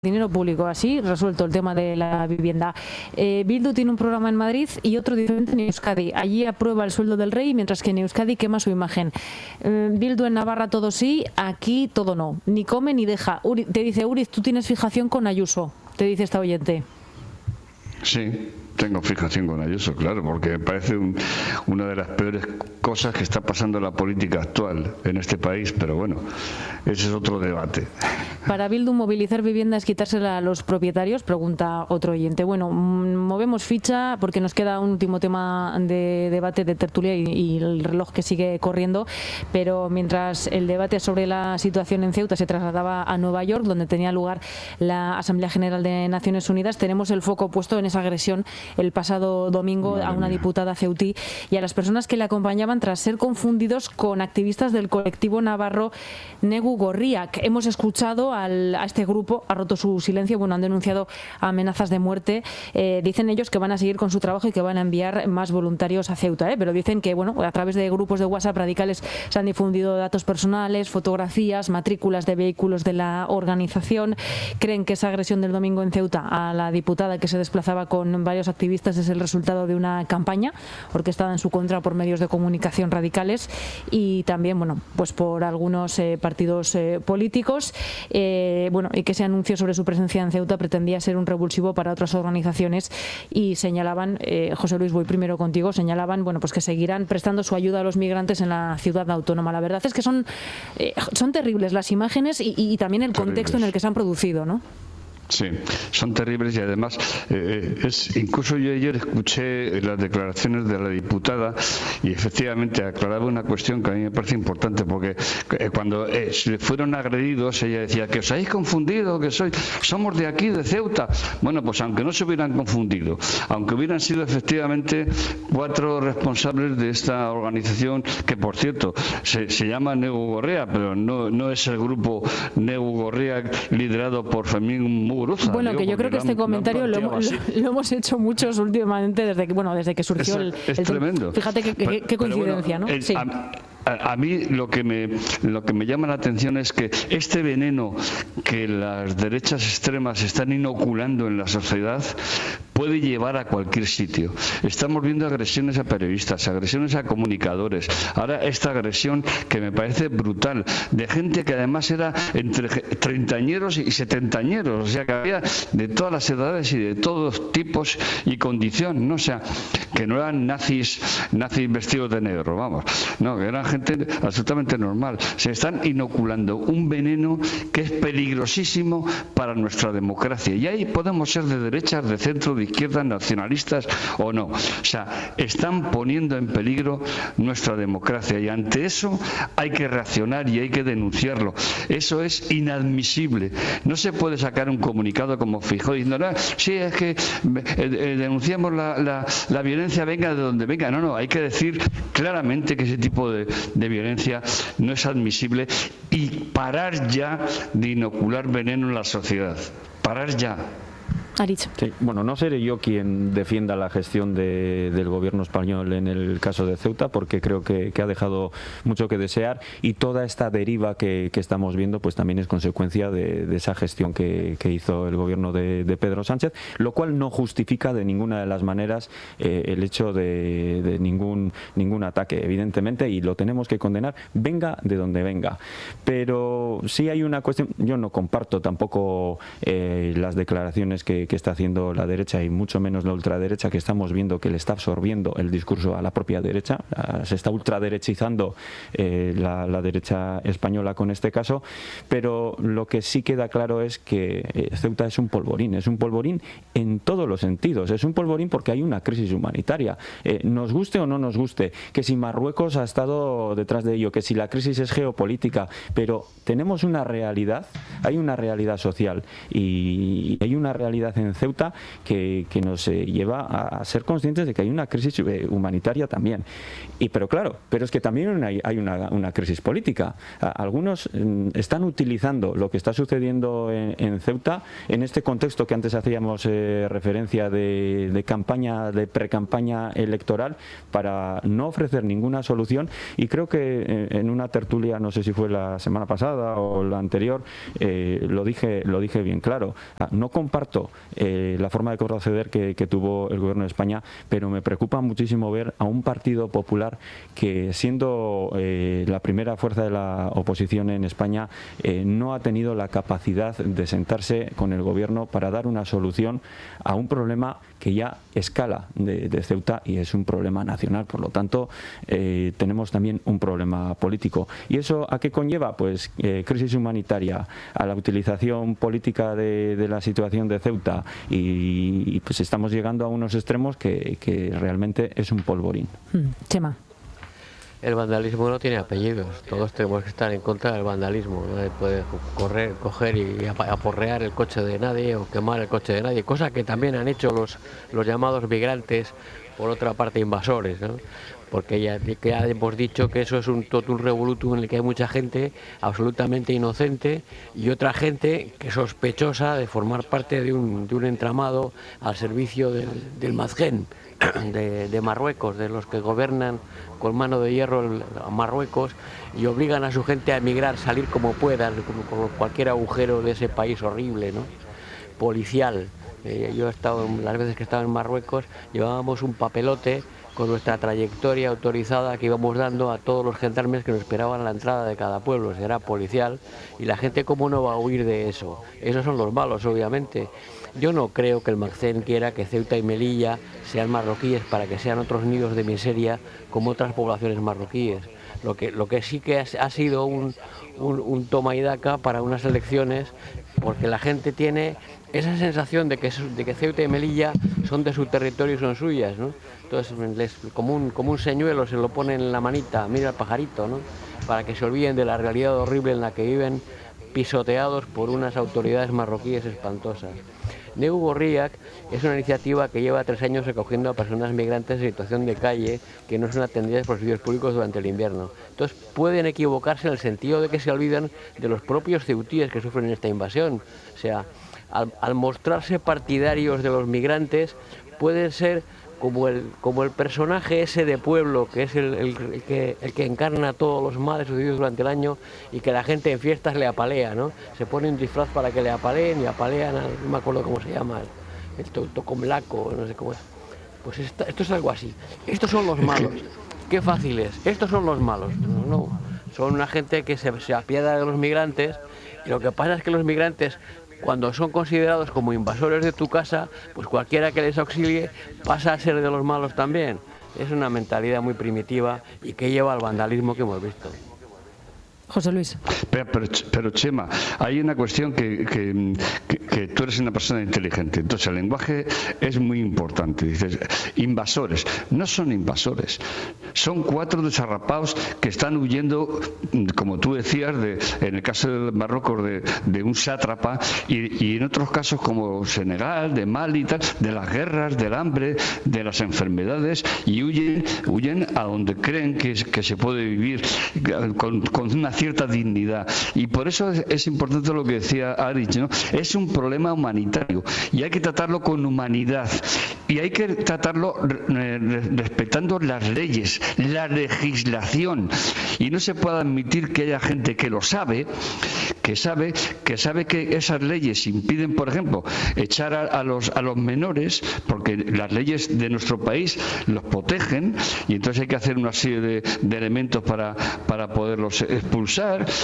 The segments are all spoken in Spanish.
dinero público. Así resuelto el tema de la vivienda. Bildu tiene un programa en Madrid y otro diferente en Euskadi. Allí aprueba el sueldo del rey, mientras que en Euskadi quema su imagen. Bildu en Navarra todo sí, aquí todo no. Ni come ni deja. Te dice Uriz, tú tienes fijación con Ayuso, te dice esta oyente. Sí, tengo fijación con Ayuso, claro, porque me parece una de las peores cosas que está pasando en la política actual en este país, pero bueno, ese es otro debate. Para Bildu, movilizar vivienda es quitársela a los propietarios, pregunta otro oyente. Bueno, movemos ficha porque nos queda un último tema de debate, de tertulia y el reloj que sigue corriendo, pero mientras el debate sobre la situación en Ceuta se trasladaba a Nueva York, donde tenía lugar la Asamblea General de Naciones Unidas, tenemos el foco puesto en esa agresión el pasado domingo a una diputada ceutí y a las personas que le acompañaban tras ser confundidos con activistas del colectivo navarro Negu Gorriak. Hemos escuchado a este grupo, ha roto su silencio, bueno, han denunciado amenazas de muerte, dicen ellos que van a seguir con su trabajo y que van a enviar más voluntarios a Ceuta, pero dicen que, bueno, a través de grupos de WhatsApp radicales se han difundido datos personales, fotografías, matrículas de vehículos de la organización. Creen que esa agresión del domingo en Ceuta a la diputada que se desplazaba con varios activistas es el resultado de una campaña orquestada en su contra por medios de comunicación radicales y también, bueno, pues por algunos partidos políticos, bueno, y que ese anuncio sobre su presencia en Ceuta pretendía ser un revulsivo para otras organizaciones y señalaban, José Luis, voy primero contigo, señalaban, bueno, pues que seguirán prestando su ayuda a los migrantes en la ciudad autónoma. La verdad es que son terribles las imágenes y también el contexto en el que se han producido, ¿no? Sí, son terribles y además incluso yo ayer escuché las declaraciones de la diputada y efectivamente aclaraba una cuestión que a mí me parece importante porque cuando fueron agredidos ella decía que os habéis confundido, que somos de aquí, de Ceuta. Bueno, pues aunque no se hubieran confundido, aunque hubieran sido efectivamente 4 responsables de esta organización que por cierto se llama Negu Gorriak, pero no es el grupo Negu Gorriak liderado por Fermín Muguruza. Bueno, que yo creo que este comentario lo hemos hecho muchos últimamente desde que surgió es tremendo. Fíjate qué coincidencia, bueno, ¿no? Sí. A mí lo que me llama la atención es que este veneno que las derechas extremas están inoculando en la sociedad puede llevar a cualquier sitio. Estamos viendo agresiones a periodistas, agresiones a comunicadores. Ahora esta agresión que me parece brutal, de gente que además era entre treintañeros y setentañeros, o sea que había de todas las edades y de todos tipos y condición, ¿no? O sea, que no eran nazis vestidos de negro, vamos, no, que eran gente absolutamente normal. Se están inoculando un veneno que es peligrosísimo para nuestra democracia. Y ahí podemos ser de derechas, de centro, de izquierda, nacionalistas o no. O sea, están poniendo en peligro nuestra democracia y ante eso hay que reaccionar y hay que denunciarlo. Eso es inadmisible. No se puede sacar un comunicado como Feijóo diciendo, no, sí, es que denunciamos la violencia venga de donde venga. No, hay que decir claramente que ese tipo de violencia no es admisible y parar ya de inocular veneno en la sociedad. Parar ya. Sí, bueno, no seré yo quien defienda la gestión del gobierno español en el caso de Ceuta, porque creo que ha dejado mucho que desear y toda esta deriva que estamos viendo pues también es consecuencia de esa gestión que hizo el gobierno de Pedro Sánchez, lo cual no justifica de ninguna de las maneras el hecho de ningún ataque, evidentemente, y lo tenemos que condenar, venga de donde venga. Pero sí hay una cuestión, yo no comparto tampoco las declaraciones que está haciendo la derecha y mucho menos la ultraderecha, que estamos viendo que le está absorbiendo el discurso a la propia derecha, se está ultraderechizando la derecha española con este caso, pero lo que sí queda claro es que Ceuta es un polvorín en todos los sentidos, es un polvorín porque hay una crisis humanitaria, nos guste o no nos guste, que si Marruecos ha estado detrás de ello, que si la crisis es geopolítica, pero tenemos una realidad, hay una realidad social y hay una realidad en Ceuta que nos lleva a ser conscientes de que hay una crisis humanitaria también. Pero claro, pero es que también hay una crisis política. Algunos están utilizando lo que está sucediendo en Ceuta en este contexto que antes hacíamos referencia de campaña, de pre-campaña electoral, para no ofrecer ninguna solución. Y creo que en una tertulia, no sé si fue la semana pasada o la anterior, lo dije bien claro. No comparto la forma de proceder que tuvo el gobierno de España, pero me preocupa muchísimo ver a un partido popular que, siendo la primera fuerza de la oposición en España, no ha tenido la capacidad de sentarse con el gobierno para dar una solución a un problema que ya escala de Ceuta y es un problema nacional. Por lo tanto, tenemos también un problema político. ¿Y eso a qué conlleva? Pues crisis humanitaria, a la utilización política de la situación de Ceuta, y pues estamos llegando a unos extremos que realmente es un polvorín. Chema. El vandalismo no tiene apellidos, todos tenemos que estar en contra del vandalismo. Nadie puede coger y aporrear el coche de nadie o quemar el coche de nadie, cosa que también han hecho los llamados migrantes, por otra parte invasores, ¿no? Porque ya hemos dicho que eso es un totum revolutum en el que hay mucha gente absolutamente inocente y otra gente que es sospechosa de formar parte de un entramado al servicio del Mazgen de Marruecos, de los que gobiernan con mano de hierro a Marruecos y obligan a su gente a emigrar, salir como puedan, con cualquier agujero de ese país horrible, ¿no? Policial. Yo he estado, las veces que he estado en Marruecos, llevábamos un papelote con nuestra trayectoria autorizada que íbamos dando a todos los gendarmes que nos esperaban a la entrada de cada pueblo. Era policial y la gente, ¿cómo no va a huir de eso? Esos son los malos, obviamente. Yo no creo que el Mazgen quiera que Ceuta y Melilla sean marroquíes para que sean otros nidos de miseria como otras poblaciones marroquíes. Lo que sí que ha sido un toma y daca para unas elecciones, porque la gente tiene esa sensación de que Ceuta y Melilla son de su territorio y son suyas, ¿no? Entonces, como un señuelo se lo ponen en la manita, mira al pajarito, ¿no? Para que se olviden de la realidad horrible en la que viven, pisoteados por unas autoridades marroquíes espantosas. Negu Gorriak es una iniciativa que lleva 3 años recogiendo a personas migrantes en situación de calle que no son atendidas por servicios públicos durante el invierno. Entonces pueden equivocarse en el sentido de que se olvidan de los propios ceutíes que sufren esta invasión. O sea, al mostrarse partidarios de los migrantes, pueden ser como el personaje ese de pueblo, que es el que encarna todos los males sucedidos durante el año y que la gente en fiestas le apalea, ¿no? Se pone un disfraz para que le apaleen y apalean, no me acuerdo cómo se llama, el tocomlaco, no sé cómo es. Pues esto es algo así. Estos son los malos. Qué fácil es. Estos son los malos. No. Son una gente que se apiada de los migrantes, y lo que pasa es que los migrantes, cuando son considerados como invasores de tu casa, pues cualquiera que les auxilie pasa a ser de los malos también. Es una mentalidad muy primitiva y que lleva al vandalismo que hemos visto. José Luis. Pero Chema, hay una cuestión que tú eres una persona inteligente. Entonces el lenguaje es muy importante. Dices, invasores. No son invasores. Son 4 desarrapados que están huyendo, como tú decías, en el caso de Marruecos, de un sátrapa, y en otros casos como Senegal, de Mali, tal, de las guerras, del hambre, de las enfermedades, y huyen a donde creen que se puede vivir con una cierta dignidad. Y por eso es importante lo que decía Aritz, ¿no? Es un problema humanitario y hay que tratarlo con humanidad y hay que tratarlo respetando las leyes, la legislación, y no se puede admitir que haya gente que lo sabe, que sabe que esas leyes impiden, por ejemplo, echar a los menores, porque las leyes de nuestro país los protegen, y entonces hay que hacer una serie de elementos para poderlos expulsar,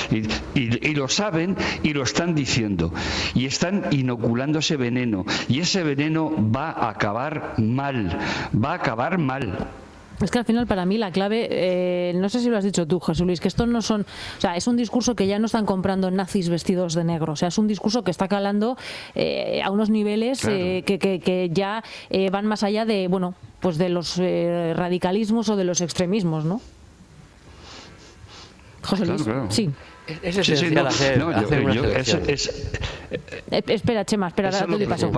y lo saben y lo están diciendo, y están inoculando ese veneno, y ese veneno va a acabar mal. Es que al final, para mí, la clave, no sé si lo has dicho tú, José Luis, que estos no son, o sea, es un discurso que ya no están comprando nazis vestidos de negro, o sea, es un discurso que está calando a unos niveles, claro, que ya van más allá de, bueno, pues de los radicalismos o de los extremismos, ¿no? José Luis, claro. Sí. Es esencial hacer una selección. Espera, Chema, espera, eso ahora te doy paso.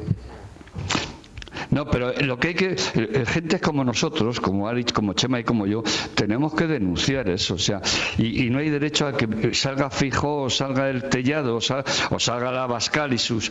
No, pero lo que hay que, gente como nosotros, como Alex, como Chema y como yo, tenemos que denunciar eso, o sea, y no hay derecho a que salga Feijóo o salga el Tellado o salga la Abascal y sus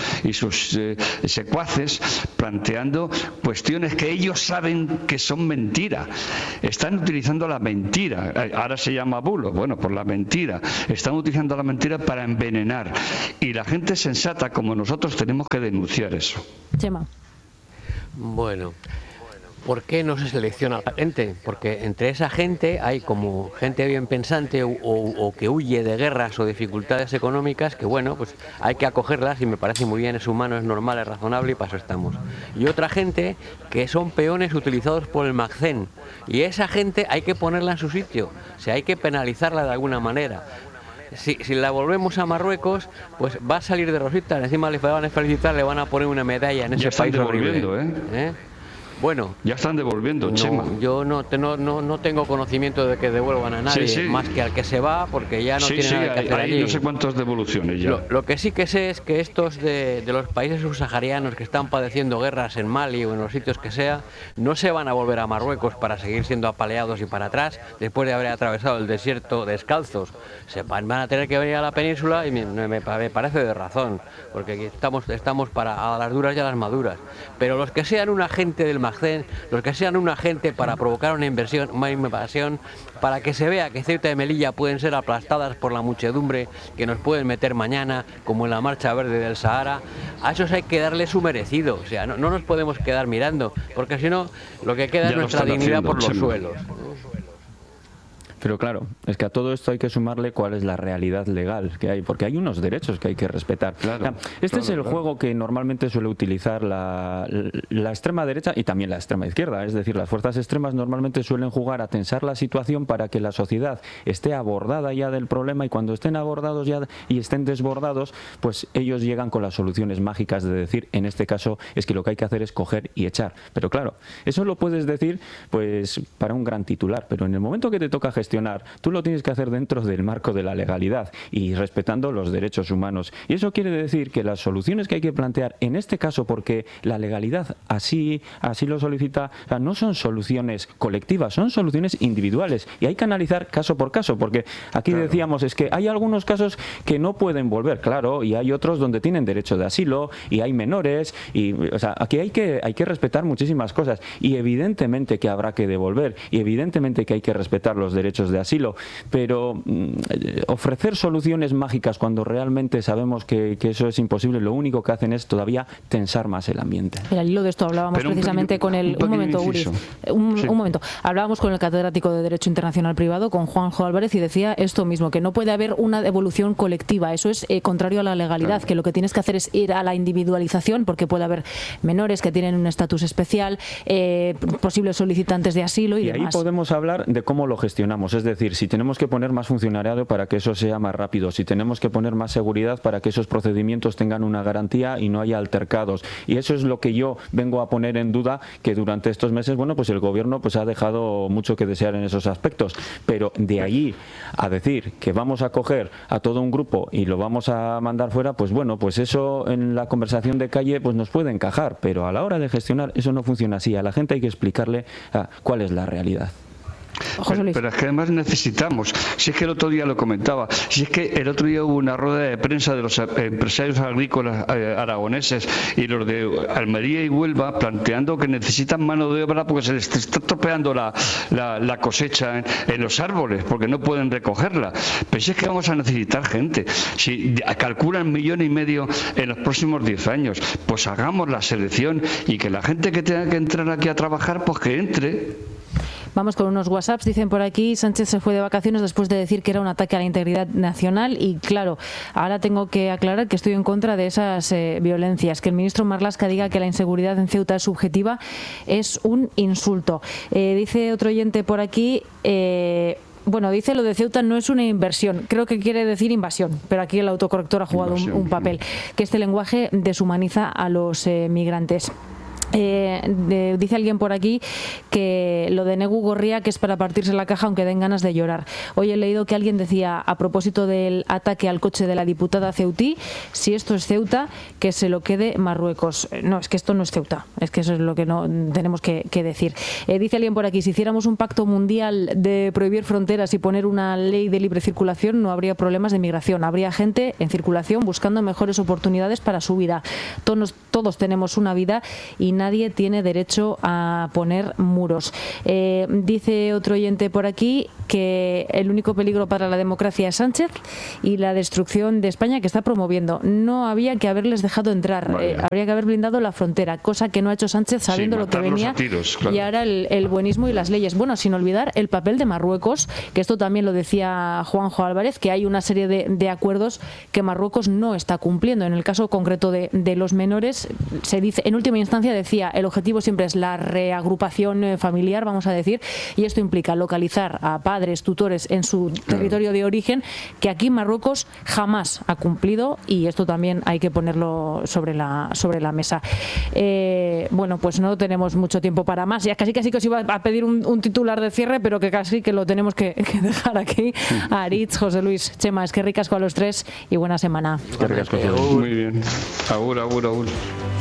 secuaces planteando cuestiones que ellos saben que son mentira. Están utilizando la mentira, ahora se llama bulo, bueno, por la mentira. Están utilizando la mentira para envenenar. Y la gente sensata como nosotros tenemos que denunciar eso. Chema. Bueno, ¿por qué no se selecciona a la gente? Porque entre esa gente hay como gente bien pensante o que huye de guerras o dificultades económicas, que bueno, pues hay que acogerlas y me parece muy bien, es humano, es normal, es razonable y para eso estamos. Y otra gente que son peones utilizados por el MACCEN, y esa gente hay que ponerla en su sitio, o sea, hay que penalizarla de alguna manera. Si la volvemos a Marruecos, pues va a salir de rosita, encima le van a felicitar, le van a poner una medalla en ese país horrible. Bueno, ya están devolviendo, no, Chema. Yo no tengo conocimiento de que devuelvan a nadie, más que al que se va, porque ya no tiene nada que hacer allí. No sé cuántas devoluciones ya. Lo que sí que sé es que estos de los países subsaharianos que están padeciendo guerras en Mali o en los sitios que sea, no se van a volver a Marruecos para seguir siendo apaleados y para atrás, después de haber atravesado el desierto descalzos. Van a tener que venir a la península y me parece de razón, porque aquí estamos para a las duras y a las maduras. Pero los que sean un agente del MACCEN, los que sean un agente para provocar una invasión, para que se vea que Ceuta y Melilla pueden ser aplastadas por la muchedumbre que nos pueden meter mañana, como en la Marcha Verde del Sahara, a esos hay que darle su merecido. O sea, no nos podemos quedar mirando, porque si no, lo que queda es nuestra dignidad por los suelos. Pero claro, es que a todo esto hay que sumarle cuál es la realidad legal que hay, porque hay unos derechos que hay que respetar. Este es el juego que normalmente suele utilizar la extrema derecha y también la extrema izquierda, es decir, las fuerzas extremas normalmente suelen jugar a tensar la situación para que la sociedad esté abordada ya del problema, y cuando estén abordados ya y estén desbordados, pues ellos llegan con las soluciones mágicas de decir, en este caso es que lo que hay que hacer es coger y echar. Pero claro, eso lo puedes decir pues para un gran titular, pero en el momento que te toca gestionar, tú lo tienes que hacer dentro del marco de la legalidad y respetando los derechos humanos. Y eso quiere decir que las soluciones que hay que plantear en este caso, porque la legalidad así lo solicita, o sea, no son soluciones colectivas, son soluciones individuales, y hay que analizar caso por caso, porque aquí decíamos, es que hay algunos casos que no pueden volver, claro, y hay otros donde tienen derecho de asilo y hay menores, y o sea, aquí hay que respetar muchísimas cosas, y evidentemente que habrá que devolver, y evidentemente que hay que respetar los derechos de asilo, pero ofrecer soluciones mágicas cuando realmente sabemos que eso es imposible, lo único que hacen es todavía tensar más el ambiente. Mira, al hilo de esto hablábamos precisamente con el... Un momento, Uri. Un momento. Hablábamos con el catedrático de Derecho Internacional Privado, con Juanjo Álvarez, y decía esto mismo, que no puede haber una devolución colectiva. Eso es contrario a la legalidad, que lo que tienes que hacer es ir a la individualización, porque puede haber menores que tienen un estatus especial, posibles solicitantes de asilo y demás. Ahí podemos hablar de cómo lo gestionamos. Es decir, si tenemos que poner más funcionariado para que eso sea más rápido, si tenemos que poner más seguridad para que esos procedimientos tengan una garantía y no haya altercados. Y eso es lo que yo vengo a poner en duda, que durante estos meses, bueno, pues el gobierno pues ha dejado mucho que desear en esos aspectos. Pero de allí a decir que vamos a coger a todo un grupo y lo vamos a mandar fuera, pues bueno, pues eso en la conversación de calle pues nos puede encajar, pero a la hora de gestionar eso no funciona así. A la gente hay que explicarle cuál es la realidad. Pero es que además necesitamos, si es que el otro día lo comentaba, si es que el otro día hubo una rueda de prensa de los empresarios agrícolas aragoneses y los de Almería y Huelva planteando que necesitan mano de obra porque se les está estropeando la cosecha en los árboles, porque no pueden recogerla. Pero si es que vamos a necesitar gente, si calculan 1,5 millones en los próximos 10 años, pues hagamos la selección y que la gente que tenga que entrar aquí a trabajar, pues que entre. Vamos con unos WhatsApps. Dicen por aquí, Sánchez se fue de vacaciones después de decir que era un ataque a la integridad nacional, y claro, ahora tengo que aclarar que estoy en contra de esas violencias. Que el ministro Marlaska diga que la inseguridad en Ceuta es subjetiva es un insulto. Dice otro oyente por aquí... Bueno, dice lo de Ceuta no es una inversión, creo que quiere decir invasión, pero aquí el autocorrector ha jugado un papel, que este lenguaje deshumaniza a los migrantes. Dice alguien por aquí que lo de Negu Gorria que es para partirse la caja aunque den ganas de llorar. Hoy he leído que alguien decía a propósito del ataque al coche de la diputada ceutí, si esto es Ceuta, que se lo quede Marruecos. No, es que esto no es Ceuta, es que eso es lo que no tenemos que decir. Dice alguien por aquí, si hiciéramos un pacto mundial de prohibir fronteras y poner una ley de libre circulación, no habría problemas de migración, habría gente en circulación buscando mejores oportunidades para su vida. Todos tenemos una vida y nadie tiene derecho a poner muros. Dice otro oyente por aquí que el único peligro para la democracia es Sánchez y la destrucción de España que está promoviendo. No había que haberles dejado entrar, habría que haber blindado la frontera, cosa que no ha hecho Sánchez sabiendo lo que venía tiros, claro. Y ahora el buenismo y las leyes. Bueno, sin olvidar el papel de Marruecos, que esto también lo decía Juanjo Álvarez, que hay una serie de acuerdos que Marruecos no está cumpliendo. En el caso concreto de los menores, se dice, en última instancia decía, el objetivo siempre es la reagrupación familiar, vamos a decir, y esto implica localizar a padres, tutores en su territorio de origen, que aquí Marruecos jamás ha cumplido, y esto también hay que ponerlo sobre la mesa. Bueno, pues no tenemos mucho tiempo para más. Ya casi que os iba a pedir un titular de cierre, pero que casi que lo tenemos que dejar aquí. Aritz, José Luis, Chema, es que ricasco a los tres y buena semana. Muy bien. Agur.